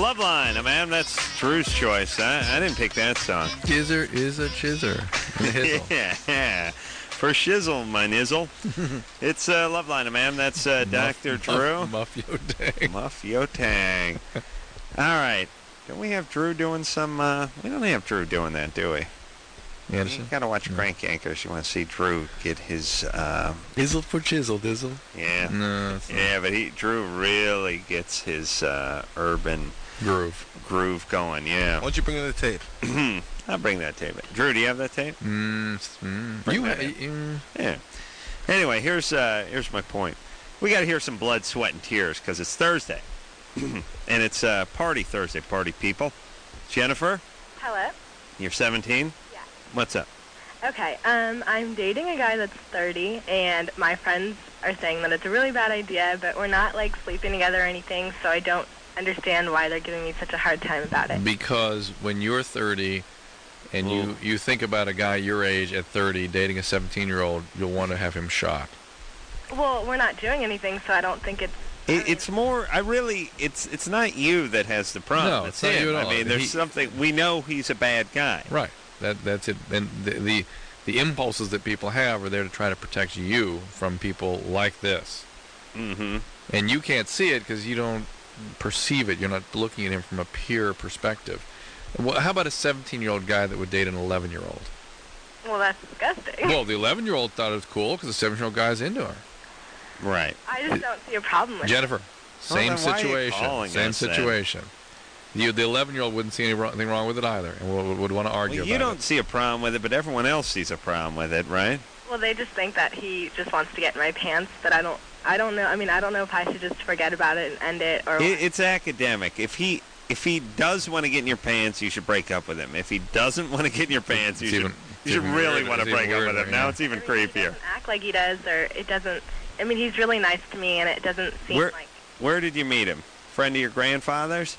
Loveline, man. That's Drew's choice. I didn't pick that song. Jizzer is a chizzer. Yeah. For shizzle, my nizzle. It's Loveline, man. That's Dr. Drew. Muff Yotang. Muff Yotang. All right. Don't we have Drew doing some... we don't have Drew doing that, do we? Anderson? You got to watch Crank Anchors. You want to see Drew get his... Izzle for chisel, dizzle. Yeah. No, yeah, but Drew really gets his urban... Groove going, yeah. Why don't you bring in the tape? I'll bring that tape. Drew, do you have that tape? Yeah. Anyway, here's my point. We got to hear some blood, sweat, and tears because it's Thursday. And it's Party Thursday, party people. Jennifer? Hello? You're 17? Yeah. What's up? Okay, I'm dating a guy that's 30, and my friends are saying that it's a really bad idea, but we're not, like, sleeping together or anything, so I don't understand why they're giving me such a hard time about it. Because when you're 30 and you think about a guy your age at 30 dating a 17-year-old, you'll want to have him shot. Well, we're not doing anything, so I don't think it's... It's more. It's not you that has the problem. No, it's not him. you at all. I mean, there's something. We know he's a bad guy. Right. That's it. And the impulses that people have are there to try to protect you from people like this. Mm-hmm. And you can't see it because you don't perceive it. You're not looking at him from a peer perspective. Well, how about a 17-year-old guy that would date an 11-year-old? Well, that's disgusting. Well, the 11-year-old thought it was cool because the 7-year-old guy's into her. Right. I just don't see a problem with Jennifer, it. same situation. Same us situation. The 11-year-old wouldn't see anything wrong with it either, and would want to argue Well, about you it. don't see a problem with it, but everyone else sees a problem with it, right? Well, they just think that he just wants to get in my pants, but I don't know. I mean, I don't know if I should just forget about it and end it, or... It's academic. If he does want to get in your pants, you should break up with him. If he doesn't want to get in your pants, you should really want to break up with him. Yeah. Now it's even creepier. He doesn't act like he does, or it doesn't... I mean, he's really nice to me, and it doesn't seem like... Where did you meet him? Friend of your grandfather's?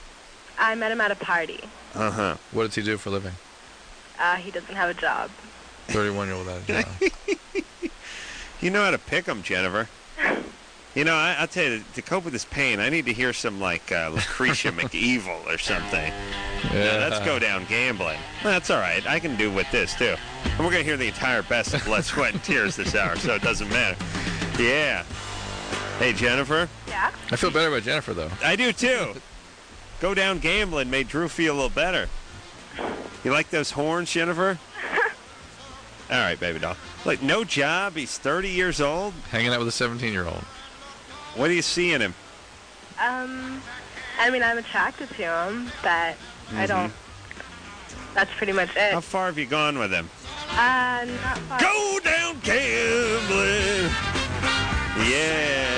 I met him at a party. Uh-huh. What does he do for a living? He doesn't have a job. 31-year-old without a job. You know how to pick him, Jennifer. You know, I'll tell you, to cope with this pain, I need to hear some, like, Lucretia McEvil or something. Yeah. Let's go down gambling. Well, that's all right. I can do with this, too. And we're going to hear the entire best of Blood, Sweat, and Tears this hour, so it doesn't matter. Yeah. Hey, Jennifer? Yeah? I feel better about Jennifer, though. I do, too. Go down gambling made Drew feel a little better. You like those horns, Jennifer? All right, baby doll. Like, no job. He's 30 years old. Hanging out with a 17-year-old. What do you see in him? I mean, I'm attracted to him, but I don't... That's pretty much it. How far have you gone with him? Not far. Go down gambling. Yeah.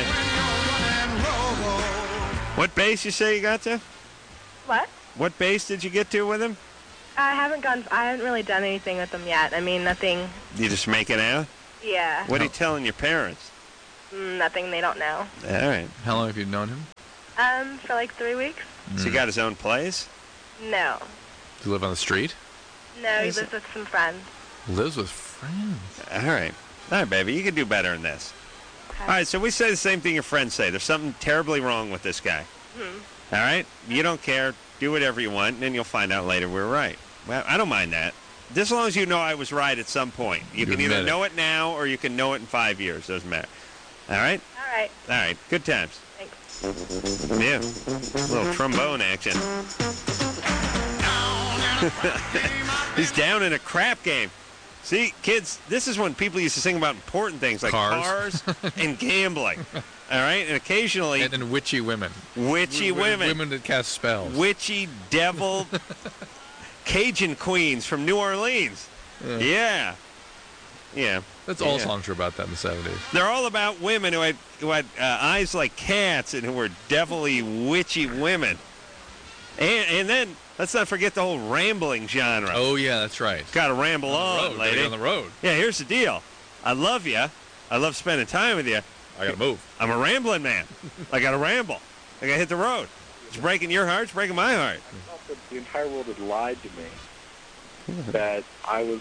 What base you say you got to? What? What base did you get to with him? I haven't really done anything with him yet. I mean, nothing. You just making out? Yeah. What are you telling your parents? Nothing. They don't know. All right. How long have you known him? For like 3 weeks. So he got his own place? No. Does he live on the street? No, he lives with some friends. Lives with friends. All right. All right, baby. You can do better than this. Okay. All right, so we say the same thing your friends say. There's something terribly wrong with this guy. All right? You don't care. Do whatever you want, and then you'll find out later we're right. Well, I don't mind that. Just as long as you know I was right at some point. You can either know it now or you can know it in 5 years. Doesn't matter. All right? All right. All right. Good times. Thanks. Yeah. A little trombone action. He's down in a crap game. See, kids, this is when people used to sing about important things like cars and gambling. All right? And occasionally... And witchy women. Witchy women. Women that cast spells. Witchy, devil, Cajun queens from New Orleans. Yeah. Yeah. That's all songs were about that in the 70s. They're all about women who had eyes like cats and who were devilly, witchy women. And then... let's not forget the whole rambling genre. Oh, yeah, that's right. Got to ramble on, lady. On the road. Yeah, here's the deal. I love you. I love spending time with you. I got to move. I'm a rambling man. I got to ramble. I got to hit the road. It's breaking your heart. It's breaking my heart. I felt that the entire world had lied to me. That I was...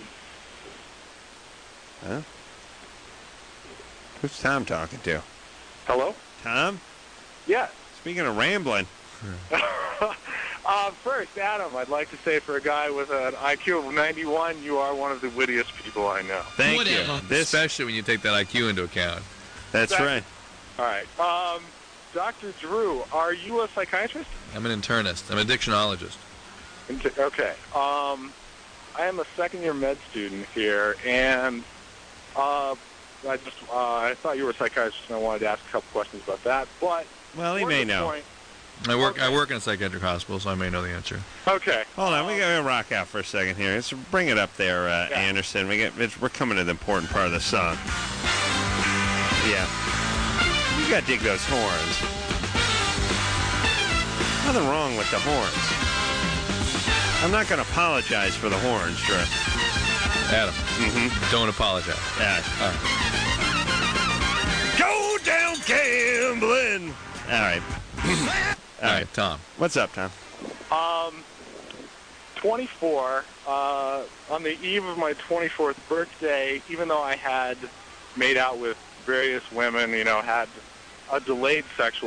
Huh? Who's Tom talking to? Hello? Tom? Yeah. Speaking of rambling... First, Adam, I'd like to say for a guy with an IQ of 91, you are one of the wittiest people I know. Thank Whatever. you. Especially when you take that IQ into account. That's right. All right. Dr. Drew, are you a psychiatrist? I'm an internist. I'm a dictionologist. Okay. I am a second-year med student here, and I thought you were a psychiatrist, and I wanted to ask a couple questions about that. But Well, he may know. I work in a psychiatric hospital, so I may know the answer. Okay. Hold on, we got to rock out for a second here. Let's bring it up there, Anderson. We're coming to the important part of the song. Yeah. You got to dig those horns. Nothing wrong with the horns. I'm not going to apologize for the horns, Drew. Adam, don't apologize. Yeah. All right. Go down gambling. All right. All right, Tom. What's up, Tom? 24. On the eve of my 24th birthday, even though I had made out with various women, had a delayed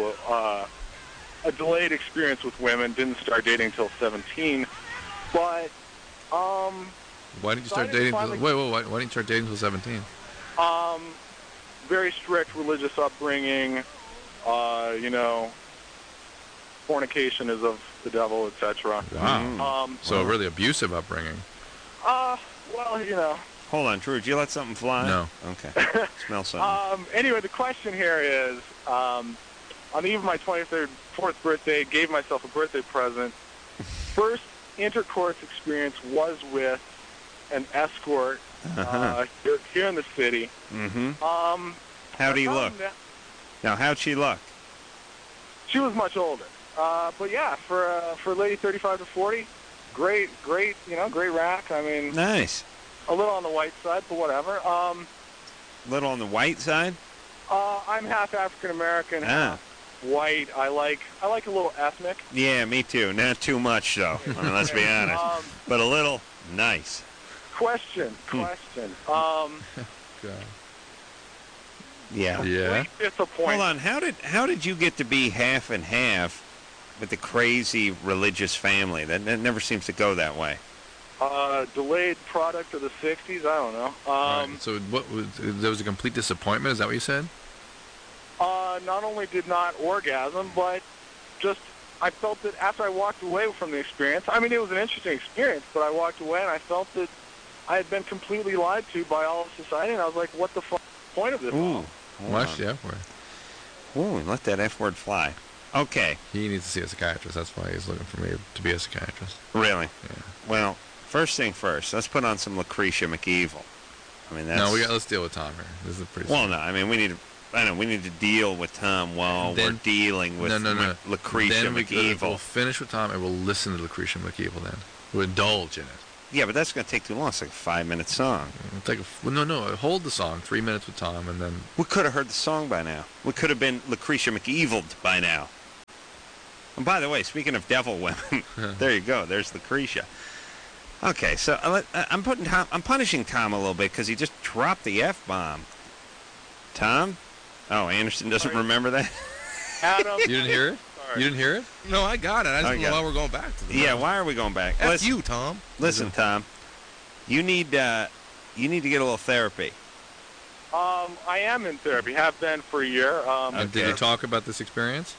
experience with women, didn't start dating until 17. But, Why didn't you start dating? finally- Why didn't you start dating until 17? Very strict religious upbringing, fornication is of the devil, etc. Wow. So really abusive upbringing. Well, Hold on, Drew. Did you let something fly? No. Okay. Smell something. Anyway, the question here is, on the eve of my 24th birthday, gave myself a birthday present. First intercourse experience was with an escort here in the city. Mm-hmm. How'd he look? Now, how'd she look? She was much older. But yeah, for a lady 35 to 40, great, great rack. I mean, Nice. a little on the white side, but whatever. Little on the white side? I'm half African American, half white. I like a little ethnic. Yeah, me too. Not too much, though. I mean, let's be honest. But a little nice. Question. God. Yeah. Yeah. Great disappointment. Hold on. How did you get to be half and half with the crazy religious family? That never seems to go that way. Delayed product of the 60s. I don't know. Right. So there was a complete disappointment? Is that what you said? Not only did not orgasm, but just I felt that after I walked away from the experience, I mean, it was an interesting experience, but I walked away and I felt that I had been completely lied to by all of society, and I was like, what the point of this? Ooh. Watch the F word. Ooh, let that F word fly. Okay. He needs to see a psychiatrist. That's why he's looking for me to be a psychiatrist. Really? Yeah. Well, first thing first, let's put on some Lucretia McEvil. I mean, that's... No, let's deal with Tom here. This is pretty. Well, no, I mean, we need to deal with Tom while we're dealing with Lucretia McEvil. We'll finish with Tom and we'll listen to Lucretia McEvil then. We'll indulge in it. Yeah, but that's going to take too long. It's like a 5-minute song. Hold the song. 3 minutes with Tom and then... We could have heard the song by now. We could have been Lucretia McEvil'd by now. And by the way, speaking of devil women, there you go. There's Lucretia. Okay, so I'm punishing Tom a little bit because he just dropped the F-bomb. Tom? Oh, Anderson doesn't remember that? Adam, You didn't hear it? Sorry. You didn't hear it? No, I got it. I just don't know why we're going back to that. Yeah, why are we going back? F you, Tom. Listen, Tom. You need to get a little therapy. I am in therapy. Have been for a year. Did you talk about this experience?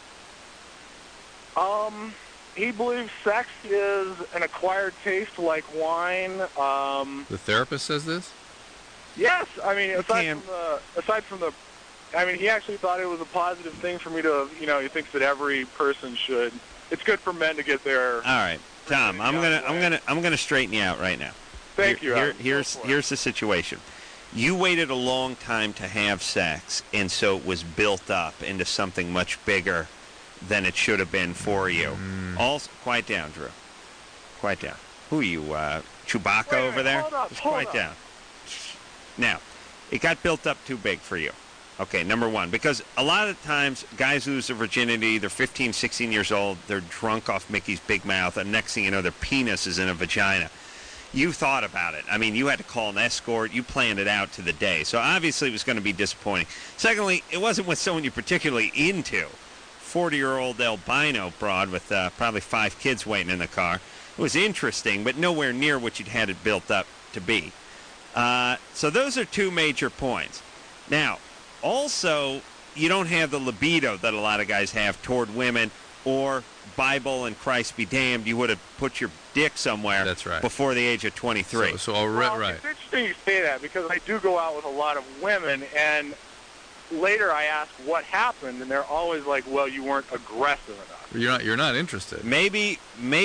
He believes sex is an acquired taste like wine. The therapist says this? Yes, I mean, aside from the, I mean, he actually thought it was a positive thing for me to, he thinks that every person should. It's good for men to get their. All right, Tom. I'm gonna straighten you out right now. Thank you. Here's the situation. You waited a long time to have sex, and so it was built up into something much bigger than it should have been for you. Quiet down, Drew. Quiet down. Who are you, Chewbacca over there? Just quiet down. Now, it got built up too big for you. Okay, number one, because a lot of times guys lose their virginity, they're 15, 16 years old, they're drunk off Mickey's big mouth, and next thing you know, their penis is in a vagina. You thought about it. I mean, you had to call an escort. You planned it out to the day. So obviously it was going to be disappointing. Secondly, it wasn't with someone you're particularly into. 40-year-old albino broad with probably 5 kids waiting in the car. It was interesting, but nowhere near what you'd had it built up to be. So those are 2 major points. Now, also, you don't have the libido that a lot of guys have toward women, or Bible and Christ be damned, you would have put your dick somewhere before the age of 23. It's interesting you say that, because I do go out with a lot of women, and later I ask what happened, and they're always like, well, you weren't aggressive enough. You're not interested. Maybe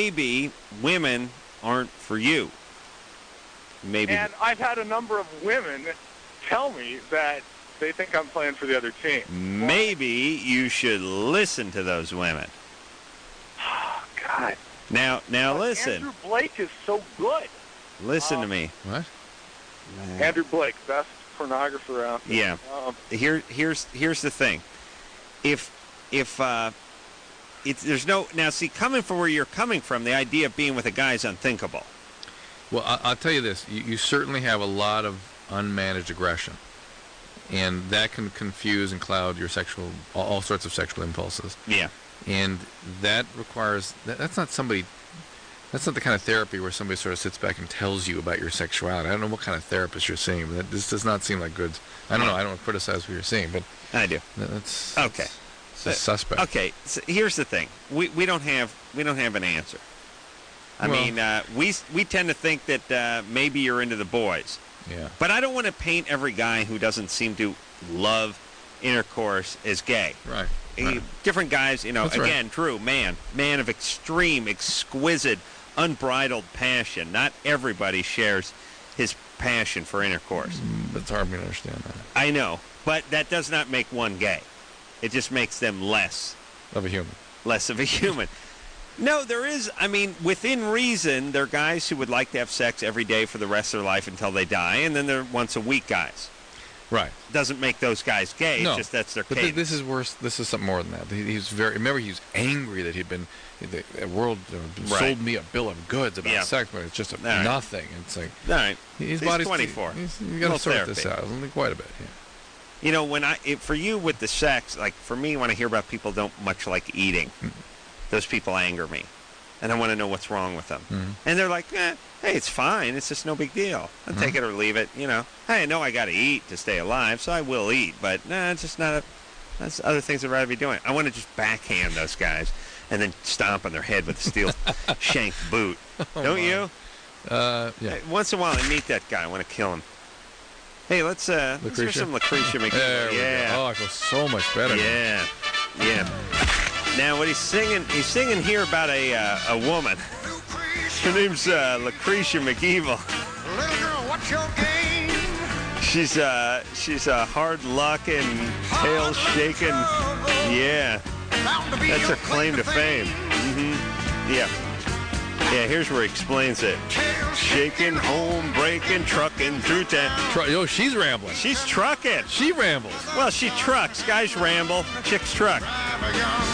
women aren't for you. Maybe. And I've had a number of women tell me that they think I'm playing for the other team. Maybe you should listen to those women. Oh, God. Now listen. Andrew Blake is so good. Listen to me. What? Andrew Blake, best pornographer out there. Yeah. Here's the thing. If there's no, now see, coming from where you're coming from, the idea of being with a guy is unthinkable. Well, I'll tell you this: you certainly have a lot of unmanaged aggression, and that can confuse and cloud your all sorts of sexual impulses. Yeah. And that requires that's not the kind of therapy where somebody sort of sits back and tells you about your sexuality. I don't know what kind of therapist you're seeing, but this does not seem like good. I don't know. I don't criticize what you're seeing, but I do. That's okay. It's suspect. Okay, so here's the thing: we don't have an answer. I mean, we tend to think that maybe you're into the boys. Yeah. But I don't want to paint every guy who doesn't seem to love intercourse as gay. Right. Different guys, That's again, right. true, man of extreme, exquisite, unbridled passion. Not everybody shares his passion for intercourse. It's hard for me to understand that. I know, but that does not make one gay. It just makes them less of a human. Less of a human. No, there is, within reason, there are guys who would like to have sex every day for the rest of their life until they die, and then there are once-a-week guys. Right. Doesn't make those guys gay, no. It's just that's their case. cadence. But this is worse. This is something more than that. He was remember, he was angry that the world sold me a bill of goods about sex, but it's just nothing. It's like, all right. His body's 24. You got to sort this out. Only quite a bit, yeah. For you with the sex, like for me, when I hear about people don't much like eating, those people anger me. And I want to know what's wrong with them. Mm-hmm. And they're like, hey, it's fine. It's just no big deal. I'll take it or leave it. Hey, I know I got to eat to stay alive, so I will eat. But, it's just not that's other things I'd rather be doing. I want to just backhand those guys and then stomp on their head with a steel shanked boot. Don't you? Yeah. Once in a while, I meet that guy. I want to kill him. Hey, let's hear some Lucretia McGee. There we go. Oh, I feel so much better. Yeah. Yeah. Now, what he's singing here about a woman. Her name's Lucretia McEvil. Little girl, what's your game? She's a hard lucking, tail shaking. Yeah, that's her claim to fame. Mm-hmm. Yeah. Yeah, here's where he explains it. Shaking, home breaking, trucking through town. She's rambling. She's trucking. She rambles. Well, she trucks. Guys ramble. Chicks truck.